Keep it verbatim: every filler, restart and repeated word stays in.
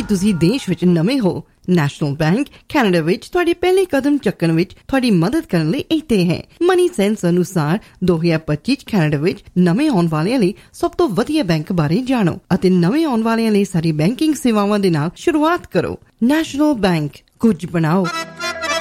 ਤੁਸੀਂ ਦੇਸ਼ ਵਿੱਚ ਨਵੇਂ ਹੋ, ਨੈਸ਼ਨਲ ਬੈਂਕ ਕੈਨੇਡਾ ਵਿੱਚ ਤੁਹਾਡੇ ਪਹਿਲੇ ਕਦਮ ਚੱਕਣ ਵਿੱਚ ਤੁਹਾਡੀ ਮਦਦ ਕਰਨ ਲਈ ਇੱਥੇ ਹੈ। ਮਨੀ ਸੈਂਸ ਅਨੁਸਾਰ ਦੋ ਹਜ਼ਾਰ ਪੱਚੀ ਚ ਕੈਨੇਡਾ ਵਿੱਚ ਨਵੇਂ ਆਉਣ ਵਾਲਿਆਂ ਲਈ ਸਭ ਤੋਂ ਵਧੀਆ ਬੈਂਕ ਬਾਰੇ ਜਾਣੋ ਅਤੇ ਨਵੇਂ ਆਉਣ ਵਾਲਿਆਂ ਲਈ ਸਾਡੀ ਬੈਂਕਿੰਗ ਸੇਵਾਵਾਂ ਦੇ ਨਾਲ ਸ਼ੁਰੂਆਤ ਕਰੋ। ਨੈਸ਼ਨਲ ਬੈਂਕ, ਕੁਝ ਬਣਾਓ।